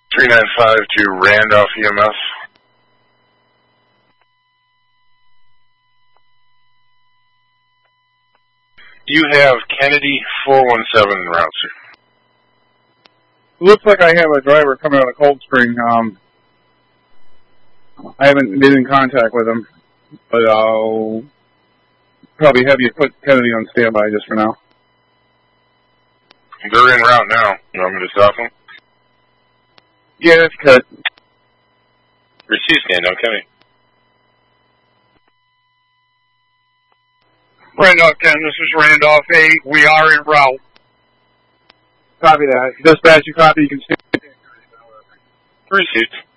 395 to Randolph EMS. You have Kennedy 417 en route, sir. Looks like I have a driver coming out of Cold Spring. I haven't been in contact with him, but I'll probably have you put Kennedy on standby just for now. They're en route now. You want me to stop them? Yeah, that's cut. Receive stand on Kennedy. Randolph 10, this is Randolph 8. We are en route. Copy that. Dispatch, you copy, you can stand. Received.